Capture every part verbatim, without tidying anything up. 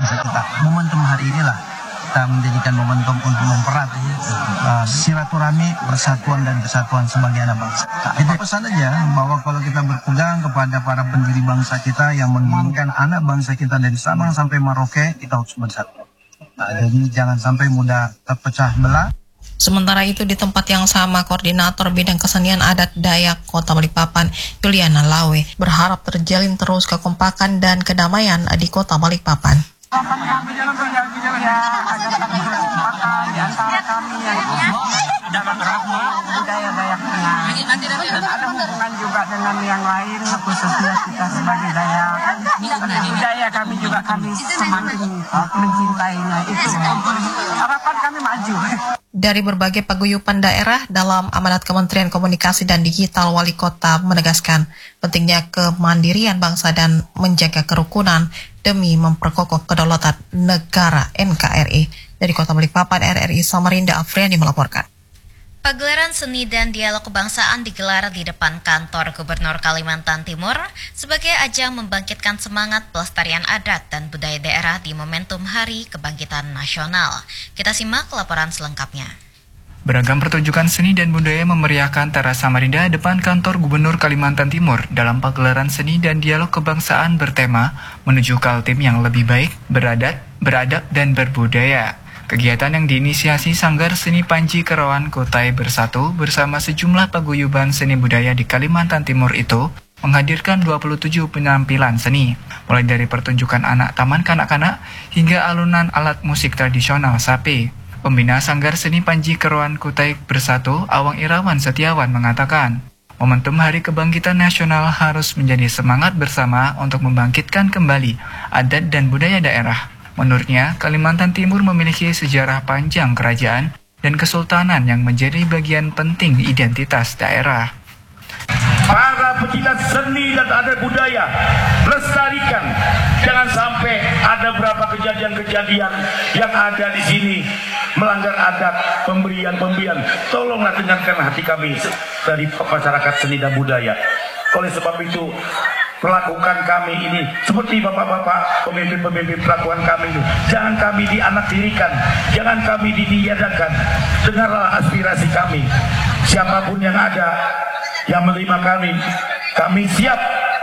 bangsa kita. Momentum hari inilah kita menjadikan momentum untuk mempererat uh, silaturahmi, persatuan dan kesatuan sebagai anak bangsa. Nah, itu pesan aja bahwa kalau kita berpegang kepada para pendiri bangsa kita yang menginginkan anak bangsa kita dari Sabang sampai Merauke, kita harus bersatu. Nah, jadi jangan sampai mudah terpecah belah. Sementara itu di tempat yang sama, Koordinator Bidang Kesenian Adat Dayak Kota Balikpapan, Yuliana Lawe, berharap terjalin terus kekompakan dan kedamaian di Kota Balikpapan. Budaya Dayak Tengah dan ada hubungan juga dengan yang lain, khususnya kita sebagai Dayak. Budaya kami juga kami semakin mencintainya, itu harapan kami maju. Dari berbagai paguyuban daerah dalam amanat Kementerian Komunikasi dan Digital, Wali Kota menegaskan pentingnya kemandirian bangsa dan menjaga kerukunan demi memperkokoh kedaulatan negara N K R I. Dari Kota Balikpapan, R R I Samarinda Afriani melaporkan. Pagelaran seni dan dialog kebangsaan digelar di depan kantor Gubernur Kalimantan Timur sebagai ajang membangkitkan semangat pelestarian adat dan budaya daerah di momentum Hari Kebangkitan Nasional. Kita simak laporan selengkapnya. Beragam pertunjukan seni dan budaya memeriahkan teras Samarinda depan kantor Gubernur Kalimantan Timur dalam pagelaran seni dan dialog kebangsaan bertema menuju Kaltim yang lebih baik, beradat, beradab, dan berbudaya. Kegiatan yang diinisiasi Sanggar Seni Panji Kerawan Kutai Bersatu bersama sejumlah paguyuban seni budaya di Kalimantan Timur itu menghadirkan dua puluh tujuh penampilan seni, mulai dari pertunjukan anak taman kanak-kanak hingga alunan alat musik tradisional sapi. Pembina Sanggar Seni Panji Kerawan Kutai Bersatu, Awang Irawan Setiawan mengatakan, momentum Hari Kebangkitan Nasional harus menjadi semangat bersama untuk membangkitkan kembali adat dan budaya daerah. Menurutnya, Kalimantan Timur memiliki sejarah panjang kerajaan dan kesultanan yang menjadi bagian penting identitas daerah. Para pecinta seni dan adat budaya, lestarikan. Jangan sampai ada beberapa kejadian-kejadian yang ada di sini melanggar adat, pemberian-pemberian. Tolonglah dengarkan hati kami dari masyarakat seni dan budaya. Oleh sebab itu, perlakukan kami ini seperti bapak-bapak pemimpin-pemimpin perlakuan kami ini. Jangan kami dianaktirikan, jangan kami ditiadakan. Dengarlah aspirasi kami. Siapapun yang ada yang menerima kami, kami siap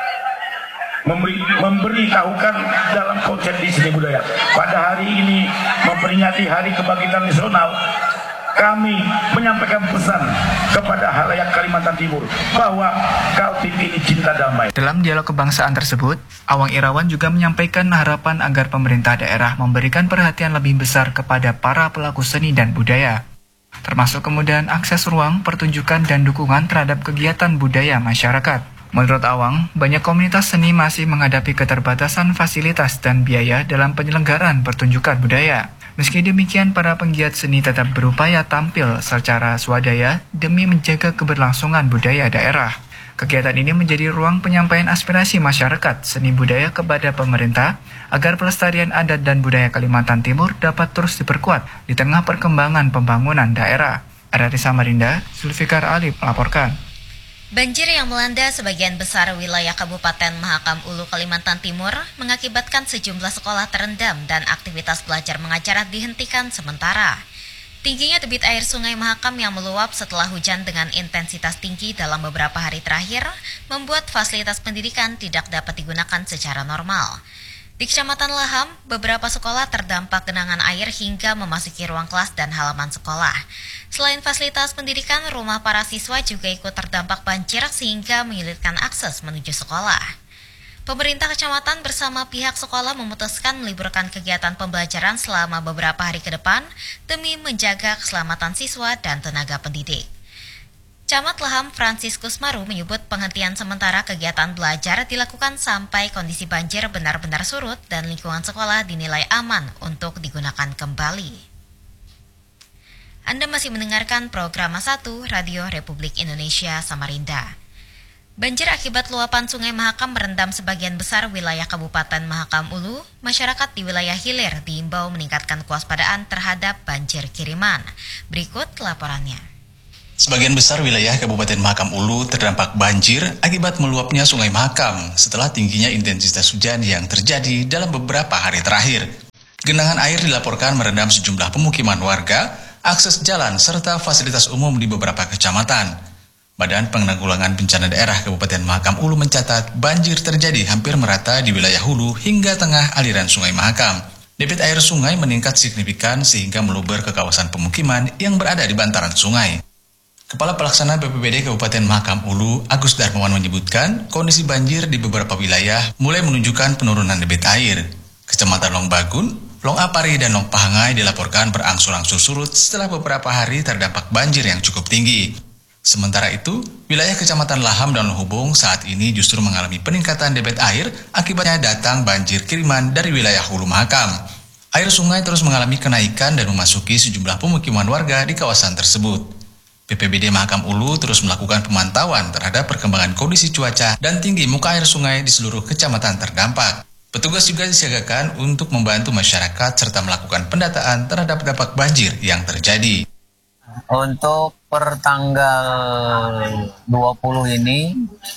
memberi, memberitahukan dalam konsep di seni budaya. Pada hari ini memperingati Hari Kebangkitan Nasional, kami menyampaikan pesan kepada halayak Kalimantan Timur bahwa Kaltim ini cinta damai. Dalam dialog kebangsaan tersebut, Awang Irawan juga menyampaikan harapan agar pemerintah daerah memberikan perhatian lebih besar kepada para pelaku seni dan budaya, termasuk kemudahan akses ruang, pertunjukan, dan dukungan terhadap kegiatan budaya masyarakat. Menurut Awang, banyak komunitas seni masih menghadapi keterbatasan fasilitas dan biaya dalam penyelenggaraan pertunjukan budaya. Meski demikian, para penggiat seni tetap berupaya tampil secara swadaya demi menjaga keberlangsungan budaya daerah. Kegiatan ini menjadi ruang penyampaian aspirasi masyarakat seni budaya kepada pemerintah agar pelestarian adat dan budaya Kalimantan Timur dapat terus diperkuat di tengah perkembangan pembangunan daerah. R R I Samarinda, Zulfikar Ali melaporkan. Banjir yang melanda sebagian besar wilayah Kabupaten Mahakam Ulu, Kalimantan Timur mengakibatkan sejumlah sekolah terendam dan aktivitas belajar mengajar dihentikan sementara. Tingginya debit air Sungai Mahakam yang meluap setelah hujan dengan intensitas tinggi dalam beberapa hari terakhir membuat fasilitas pendidikan tidak dapat digunakan secara normal. Di Kecamatan Laham, beberapa sekolah terdampak genangan air hingga memasuki ruang kelas dan halaman sekolah. Selain fasilitas pendidikan, rumah para siswa juga ikut terdampak banjir sehingga menyulitkan akses menuju sekolah. Pemerintah kecamatan bersama pihak sekolah memutuskan meliburkan kegiatan pembelajaran selama beberapa hari ke depan demi menjaga keselamatan siswa dan tenaga pendidik. Camat Laham Franciscus Maru menyebut penghentian sementara kegiatan belajar dilakukan sampai kondisi banjir benar-benar surut dan lingkungan sekolah dinilai aman untuk digunakan kembali. Anda masih mendengarkan program satu Radio Republik Indonesia Samarinda. Banjir akibat luapan Sungai Mahakam merendam sebagian besar wilayah Kabupaten Mahakam Ulu. Masyarakat di wilayah hilir diimbau meningkatkan kewaspadaan terhadap banjir kiriman. Berikut laporannya. Sebagian besar wilayah Kabupaten Mahakam Ulu terdampak banjir akibat meluapnya Sungai Mahakam setelah tingginya intensitas hujan yang terjadi dalam beberapa hari terakhir. Genangan air dilaporkan merendam sejumlah pemukiman warga, akses jalan, serta fasilitas umum di beberapa kecamatan. Badan Penanggulangan Bencana Daerah Kabupaten Mahakam Ulu mencatat banjir terjadi hampir merata di wilayah hulu hingga tengah aliran Sungai Mahakam. Debit air sungai meningkat signifikan sehingga meluber ke kawasan pemukiman yang berada di bantaran sungai. Kepala Pelaksana B P B D Kabupaten Mahakam Ulu, Agus Darmawan menyebutkan kondisi banjir di beberapa wilayah mulai menunjukkan penurunan debit air. Kecamatan Longbagun, Long Apari, dan Long Pahangai dilaporkan berangsur-angsur surut setelah beberapa hari terdampak banjir yang cukup tinggi. Sementara itu, wilayah Kecamatan Laham dan Longhubung saat ini justru mengalami peningkatan debit air akibatnya datang banjir kiriman dari wilayah Hulu Mahakam. Air sungai terus mengalami kenaikan dan memasuki sejumlah pemukiman warga di kawasan tersebut. B P B D Mahakam Ulu terus melakukan pemantauan terhadap perkembangan kondisi cuaca dan tinggi muka air sungai di seluruh kecamatan terdampak. Petugas juga disiagakan untuk membantu masyarakat serta melakukan pendataan terhadap dampak banjir yang terjadi. Untuk per tanggal dua puluh ini,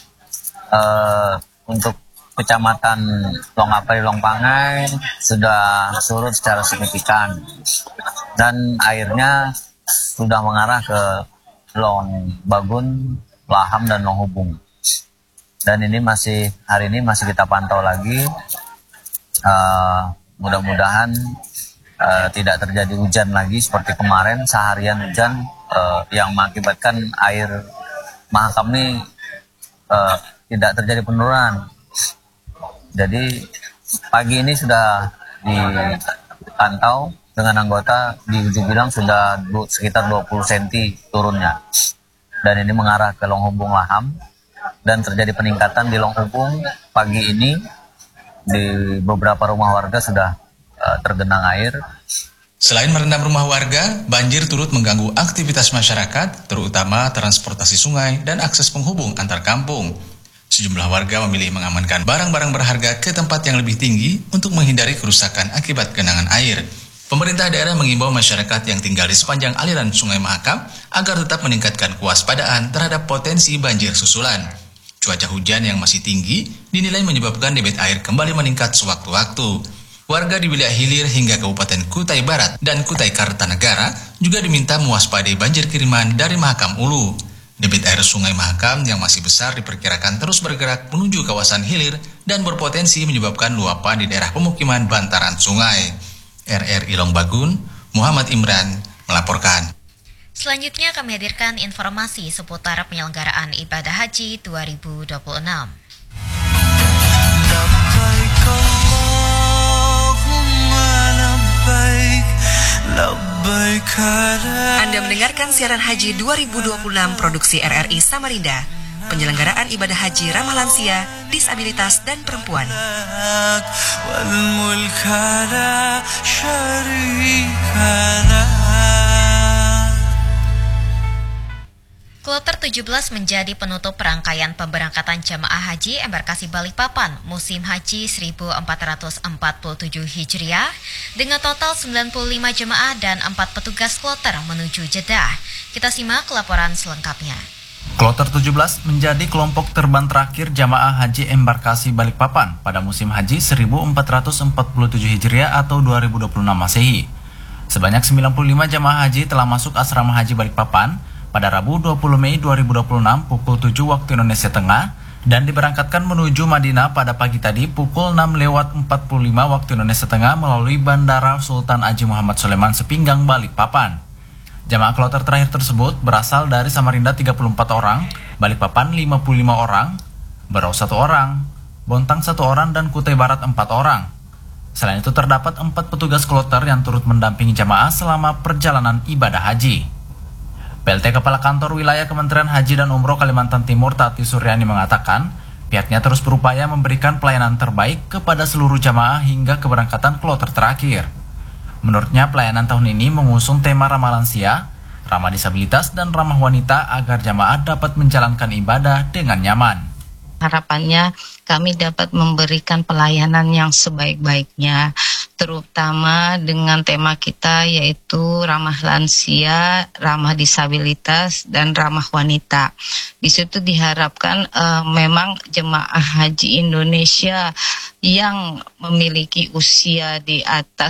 uh, untuk kecamatan Long Apari, Long Pahangai sudah surut secara signifikan dan airnya sudah mengarah ke Long Bagun, Laham, dan Longhubung. Dan ini masih hari ini masih kita pantau lagi. Uh, mudah-mudahan uh, tidak terjadi hujan lagi seperti kemarin seharian hujan uh, yang mengakibatkan air Mahakam ini uh, tidak terjadi penurunan. Jadi pagi ini sudah dipantau dengan anggota di ujung bilang sudah du- sekitar dua puluh sentimeter turunnya. Dan ini mengarah ke Longhubung, Laham, dan terjadi peningkatan di Longhubung pagi ini. Di beberapa rumah warga sudah uh, tergenang air. Selain merendam rumah warga, banjir turut mengganggu aktivitas masyarakat, terutama transportasi sungai dan akses penghubung antar kampung. Sejumlah warga memilih mengamankan barang-barang berharga ke tempat yang lebih tinggi untuk menghindari kerusakan akibat genangan air. Pemerintah daerah mengimbau masyarakat yang tinggal di sepanjang aliran Sungai Mahakam agar tetap meningkatkan kewaspadaan terhadap potensi banjir susulan. Cuaca hujan yang masih tinggi dinilai menyebabkan debit air kembali meningkat sewaktu-waktu. Warga di wilayah hilir hingga Kabupaten Kutai Barat dan Kutai Kartanegara juga diminta mewaspadai banjir kiriman dari Mahakam Ulu. Debit air Sungai Mahakam yang masih besar diperkirakan terus bergerak menuju kawasan hilir dan berpotensi menyebabkan luapan di daerah pemukiman bantaran sungai. R R I Longbagun, Muhammad Imran melaporkan. Selanjutnya kami hadirkan informasi seputar penyelenggaraan ibadah haji dua ribu dua puluh enam. Anda mendengarkan siaran haji dua ribu dua puluh enam produksi R R I Samarinda. Penyelenggaraan ibadah haji ramah lansia, disabilitas, dan perempuan. Kloter tujuh belas menjadi penutup rangkaian pemberangkatan jamaah haji embarkasi Balikpapan musim haji seribu empat ratus empat puluh tujuh Hijriah dengan total sembilan puluh lima jemaah dan empat petugas kloter menuju Jeddah. Kita simak laporan selengkapnya. Kloter tujuh belas menjadi kelompok terbang terakhir jamaah haji embarkasi Balikpapan pada musim haji seribu empat ratus empat puluh tujuh Hijriah atau dua ribu dua puluh enam Masehi. Sebanyak sembilan puluh lima jamaah haji telah masuk asrama haji Balikpapan pada Rabu dua puluh Mei dua ribu dua puluh enam pukul tujuh waktu Indonesia Tengah dan diberangkatkan menuju Madinah pada pagi tadi pukul enam lewat empat puluh lima waktu Indonesia Tengah melalui Bandara Sultan Haji Muhammad Sulaiman Sepinggang, Balikpapan. Jamaah kloter terakhir tersebut berasal dari Samarinda tiga puluh empat orang, Balikpapan lima puluh lima orang, Berau satu orang, Bontang satu orang, dan Kutai Barat empat orang. Selain itu terdapat empat petugas kloter yang turut mendampingi jamaah selama perjalanan ibadah haji. P L T Kepala Kantor Wilayah Kementerian Haji dan Umroh Kalimantan Timur Tati Suryani mengatakan, pihaknya terus berupaya memberikan pelayanan terbaik kepada seluruh jamaah hingga keberangkatan kloter terakhir. Menurutnya, pelayanan tahun ini mengusung tema ramah lansia, ramah disabilitas, dan ramah wanita agar jamaah dapat menjalankan ibadah dengan nyaman. Harapannya kami dapat memberikan pelayanan yang sebaik-baiknya, terutama dengan tema kita yaitu ramah lansia, ramah disabilitas, dan ramah wanita. Di situ diharapkan uh, memang jemaah haji Indonesia yang memiliki usia di atas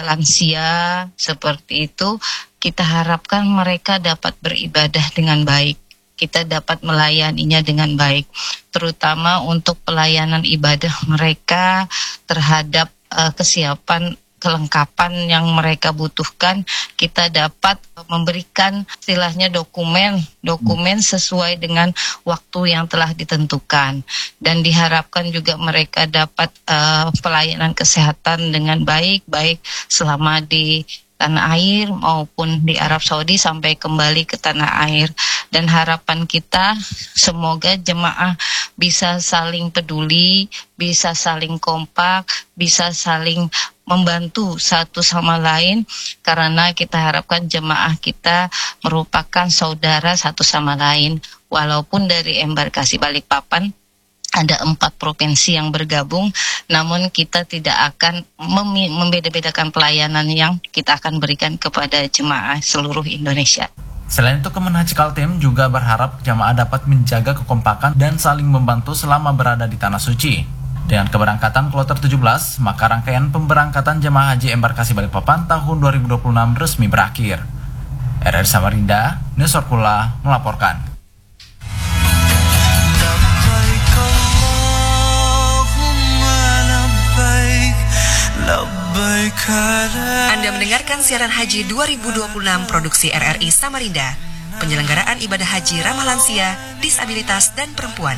lansia seperti itu, kita harapkan mereka dapat beribadah dengan baik. Kita dapat melayaninya dengan baik, terutama untuk pelayanan ibadah mereka terhadap uh, kesiapan kelengkapan yang mereka butuhkan. Kita dapat memberikan istilahnya dokumen dokumen sesuai dengan waktu yang telah ditentukan, dan diharapkan juga mereka dapat uh, pelayanan kesehatan dengan baik baik selama di tanah air maupun di Arab Saudi sampai kembali ke tanah air. Dan harapan kita semoga jemaah bisa saling peduli, bisa saling kompak, bisa saling membantu satu sama lain, karena kita harapkan jemaah kita merupakan saudara satu sama lain. Walaupun dari embarkasi Balikpapan ada empat provinsi yang bergabung, namun kita tidak akan mem- membeda-bedakan pelayanan yang kita akan berikan kepada jemaah seluruh Indonesia. Selain itu, Kemenhaj Kaltim juga berharap jamaah dapat menjaga kekompakan dan saling membantu selama berada di Tanah Suci. Dengan keberangkatan kloter tujuh belas, maka rangkaian pemberangkatan jemaah haji embarkasi Balikpapan tahun dua ribu dua puluh enam resmi berakhir. R R I Samarinda, Nesorkula melaporkan. Anda mendengarkan siaran haji dua ribu dua puluh enam produksi R R I Samarinda, penyelenggaraan ibadah haji ramah lansia, disabilitas, dan perempuan.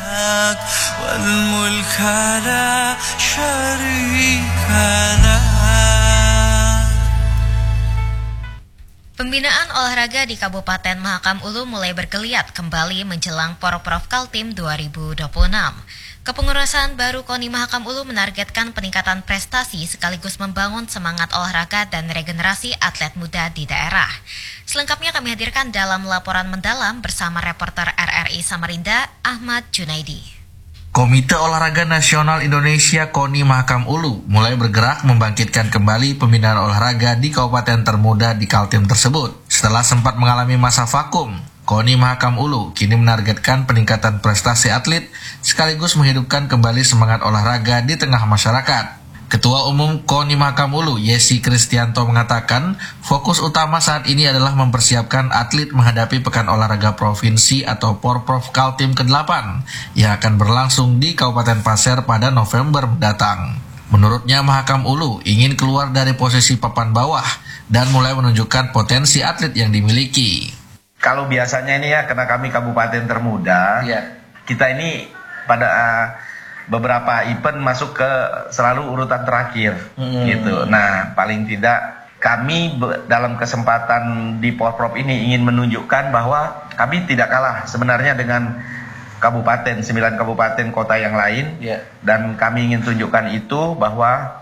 Pembinaan olahraga di Kabupaten Mahakam Ulu mulai bergeliat kembali menjelang Porprov Kaltim dua ribu dua puluh enam. Kepengurusan baru KONI Mahakam Ulu menargetkan peningkatan prestasi sekaligus membangun semangat olahraga dan regenerasi atlet muda di daerah. Selengkapnya kami hadirkan dalam laporan mendalam bersama reporter R R I Samarinda, Ahmad Junaidi. Komite Olahraga Nasional Indonesia KONI Mahakam Ulu mulai bergerak membangkitkan kembali pembinaan olahraga di kabupaten termuda di Kaltim tersebut. Setelah sempat mengalami masa vakum, KONI Mahakam Ulu kini menargetkan peningkatan prestasi atlet sekaligus menghidupkan kembali semangat olahraga di tengah masyarakat. Ketua Umum KONI Mahakam Ulu, Yesi Kristianto, mengatakan fokus utama saat ini adalah mempersiapkan atlet menghadapi Pekan Olahraga Provinsi atau Porprov Kaltim kedelapan yang akan berlangsung di Kabupaten Pasir pada November mendatang. Menurutnya, Mahakam Ulu ingin keluar dari posisi papan bawah dan mulai menunjukkan potensi atlet yang dimiliki. Kalau biasanya ini ya, karena kami kabupaten termuda, ya, kita ini pada uh, beberapa event masuk ke selalu urutan terakhir, hmm. gitu. Nah, paling tidak kami be- dalam kesempatan di Porprov ini ingin menunjukkan bahwa kami tidak kalah sebenarnya dengan kabupaten, sembilan kabupaten kota yang lain, yeah. Dan kami ingin tunjukkan itu bahwa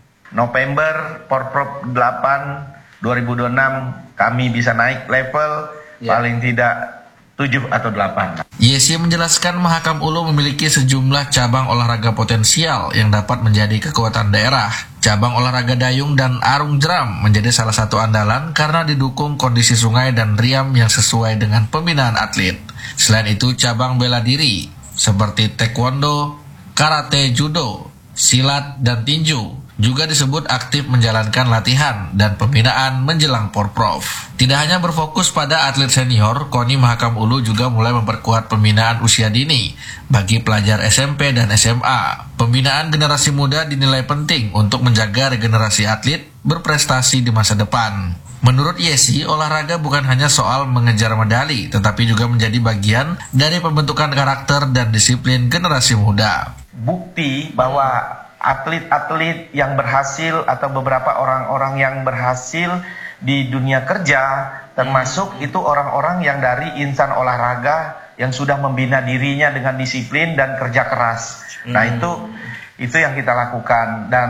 November Porprov delapan dua ribu dua puluh enam kami bisa naik level, yeah. Paling tidak tujuh atau delapan. Yesi menjelaskan Mahakam Ulu memiliki sejumlah cabang olahraga potensial yang dapat menjadi kekuatan daerah. Cabang olahraga dayung dan arung jeram menjadi salah satu andalan karena didukung kondisi sungai dan riam yang sesuai dengan pembinaan atlet. Selain itu, cabang bela diri seperti taekwondo, karate, judo, silat, dan tinju juga disebut aktif menjalankan latihan dan pembinaan menjelang Porprov. Tidak hanya berfokus pada atlet senior, KONI Mahakam Ulu juga mulai memperkuat pembinaan usia dini bagi pelajar S M P dan S M A. Pembinaan generasi muda dinilai penting untuk menjaga regenerasi atlet berprestasi di masa depan. Menurut Yesi, olahraga bukan hanya soal mengejar medali, tetapi juga menjadi bagian dari pembentukan karakter dan disiplin generasi muda. Bukti bahwa atlet-atlet yang berhasil atau beberapa orang-orang yang berhasil di dunia kerja, termasuk itu orang-orang yang dari insan olahraga yang sudah membina dirinya dengan disiplin dan kerja keras. Hmm. Nah itu itu yang kita lakukan, dan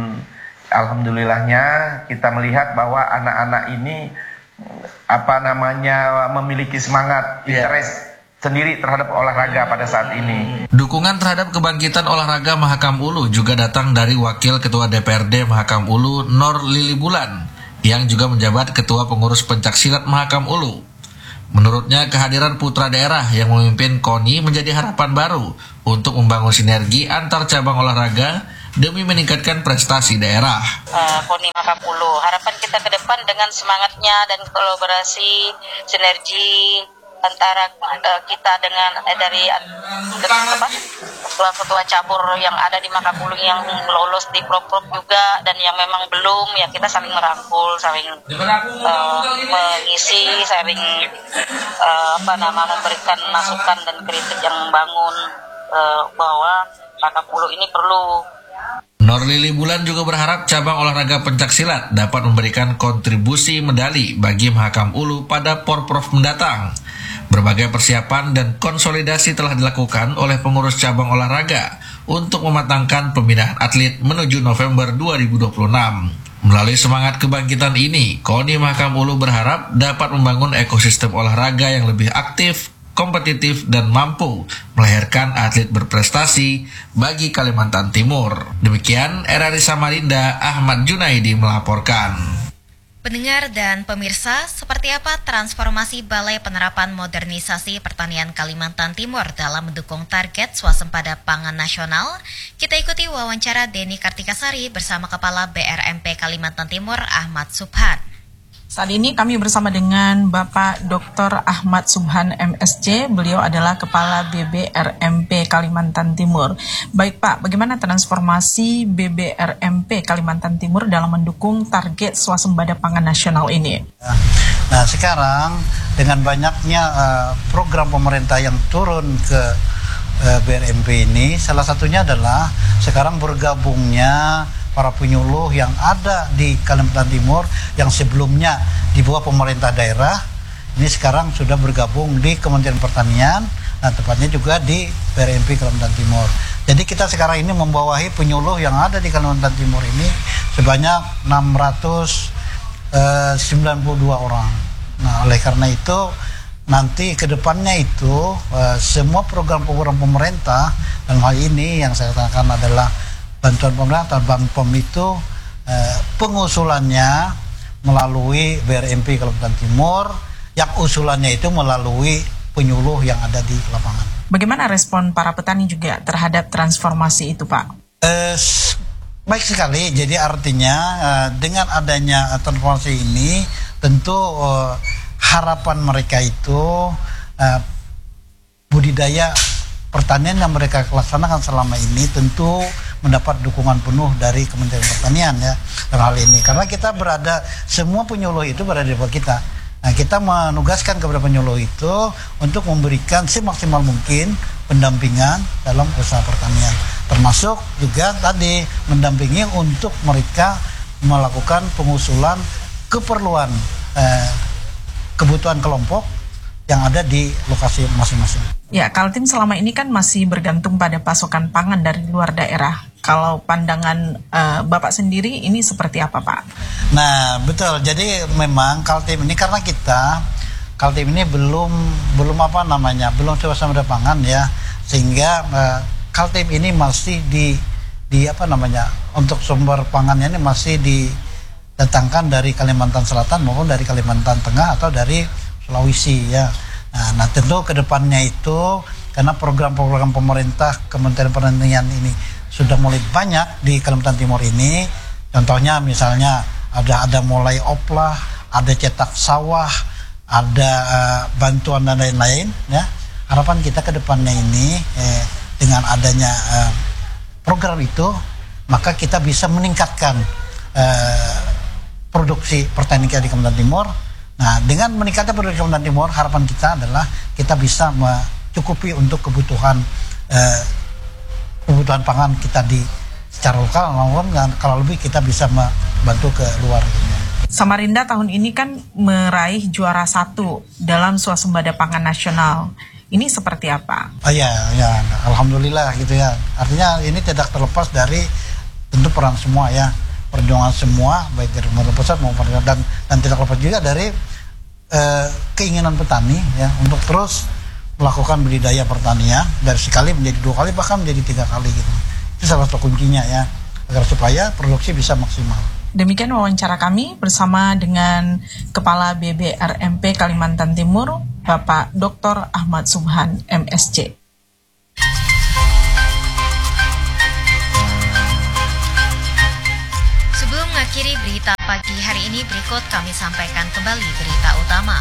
alhamdulillahnya kita melihat bahwa anak-anak ini apa namanya memiliki semangat, interest, yeah, sendiri terhadap olahraga pada saat ini. Dukungan terhadap kebangkitan olahraga Mahakam Ulu juga datang dari Wakil Ketua D P R D Mahakam Ulu, Nor Lili Bulan, yang juga menjabat Ketua Pengurus Pencaksilat Mahakam Ulu. Menurutnya, kehadiran putra daerah yang memimpin KONI menjadi harapan baru untuk membangun sinergi antar cabang olahraga demi meningkatkan prestasi daerah. Uh, Koni Mahakam Ulu, harapan kita ke depan dengan semangatnya dan kolaborasi sinergi antara uh, kita dengan eh, dari apa ketua-ketua cabur yang ada di Mahakam Ulu yang lolos di Prop-Prop juga dan yang memang belum, ya kita saling merangkul, saling uh, mengisi, saling uh, apa nama memberikan masukan dan kritik yang membangun uh, bahwa Mahakam Ulu ini perlu. Norlili Bulan juga berharap cabang olahraga pencaksilat dapat memberikan kontribusi medali bagi Mahakam Ulu pada Porprov mendatang. Berbagai persiapan dan konsolidasi telah dilakukan oleh pengurus cabang olahraga untuk mematangkan pembinaan atlet menuju November dua ribu dua puluh enam. Melalui semangat kebangkitan ini, KONI Mahakam Ulu berharap dapat membangun ekosistem olahraga yang lebih aktif, kompetitif, dan mampu melahirkan atlet berprestasi bagi Kalimantan Timur. Demikian R R I Samarinda, Ahmad Junaidi melaporkan. Pendengar dan pemirsa, seperti apa transformasi Balai Penerapan Modernisasi Pertanian Kalimantan Timur dalam mendukung target swasembada pangan nasional? Kita ikuti wawancara Denny Kartikasari bersama Kepala B R M P Kalimantan Timur Ahmad Subhan. Saat ini kami bersama dengan Bapak Doktor Ahmad Subhan M S C. Beliau adalah Kepala B B R M P Kalimantan Timur. Baik Pak, bagaimana transformasi B B R M P Kalimantan Timur dalam mendukung target swasembada pangan nasional ini? Nah sekarang dengan banyaknya uh, program pemerintah yang turun ke uh, B R M P ini, salah satunya adalah sekarang bergabungnya para penyuluh yang ada di Kalimantan Timur yang sebelumnya di bawah pemerintah daerah, ini sekarang sudah bergabung di Kementerian Pertanian, nah tepatnya juga di B R M P Kalimantan Timur. Jadi kita sekarang ini membawahi penyuluh yang ada di Kalimantan Timur ini sebanyak enam ratus sembilan puluh dua orang. Nah oleh karena itu nanti ke depannya itu uh, semua program-program pemerintah, dan hal ini yang saya katakan adalah bantuan pemerintah, Banpom itu eh, pengusulannya melalui B R M P Kalimantan Timur, yang usulannya itu melalui penyuluh yang ada di lapangan. Bagaimana respon para petani juga terhadap transformasi itu, Pak? Eh, baik sekali, jadi artinya eh, dengan adanya transformasi ini tentu eh, harapan mereka itu eh, budidaya pertanian yang mereka laksanakan selama ini tentu mendapat dukungan penuh dari Kementerian Pertanian ya dalam hal ini, karena kita berada, semua penyuluh itu berada di bawah kita. Nah kita menugaskan kepada penyuluh itu untuk memberikan semaksimal mungkin pendampingan dalam usaha pertanian, termasuk juga tadi mendampingi untuk mereka melakukan pengusulan keperluan eh, kebutuhan kelompok yang ada di lokasi masing-masing. Ya, Kaltim selama ini kan masih bergantung pada pasokan pangan dari luar daerah. Kalau pandangan uh, Bapak sendiri ini seperti apa, Pak? Nah, betul. Jadi memang Kaltim ini karena kita Kaltim ini belum belum apa namanya, belum swasembada pangan ya, sehingga uh, Kaltim ini masih di di apa namanya, untuk sumber pangannya ini masih didatangkan dari Kalimantan Selatan maupun dari Kalimantan Tengah atau dari Sulawesi ya. Nah, nah tentu kedepannya itu karena program-program pemerintah Kementerian Pertanian ini sudah mulai banyak di Kalimantan Timur ini. Contohnya misalnya ada ada mulai oplah, ada cetak sawah, ada uh, bantuan dan lain-lain ya. Harapan kita kedepannya ini eh, dengan adanya uh, program itu, maka kita bisa meningkatkan uh, produksi pertanian kita di Kalimantan Timur. Nah, dengan meningkatnya produksi Kalimantan Timur, harapan kita adalah kita bisa mencukupi untuk kebutuhan eh, kebutuhan pangan kita di secara lokal, maupun kalau lebih kita bisa membantu ke luar. Samarinda tahun ini kan meraih juara satu dalam swasembada pangan nasional. Ini seperti apa? Oh ya, ya, alhamdulillah gitu ya. Artinya ini tidak terlepas dari tentu peran semua ya. Perjuangan semua baik dari pemerintah pusat maupun dan dan tidak lepas juga dari eh, keinginan petani ya untuk terus melakukan budidaya pertanian dari sekali menjadi dua kali bahkan menjadi tiga kali gitu. Itu salah satu kuncinya ya agar supaya produksi bisa maksimal. Demikian wawancara kami bersama dengan Kepala B B R M P Kalimantan Timur Bapak Doktor Ahmad Subhan M S C. pagi hari ini berikut kami sampaikan kembali berita utama.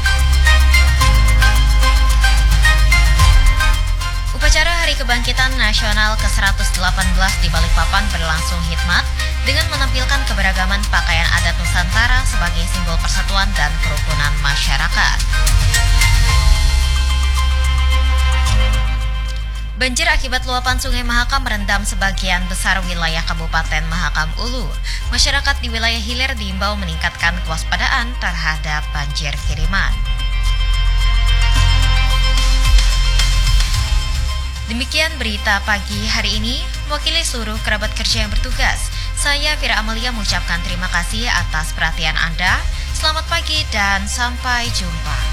Upacara Hari Kebangkitan Nasional ke seratus delapan belas di Balikpapan berlangsung hikmat dengan menampilkan keberagaman pakaian adat Nusantara sebagai simbol persatuan dan kerukunan masyarakat. Banjir akibat luapan Sungai Mahakam merendam sebagian besar wilayah Kabupaten Mahakam Ulu. Masyarakat di wilayah hilir diimbau meningkatkan kewaspadaan terhadap banjir kiriman. Demikian berita pagi hari ini. Mewakili seluruh kerabat kerja yang bertugas, saya Fira Amelia mengucapkan terima kasih atas perhatian Anda. Selamat pagi dan sampai jumpa.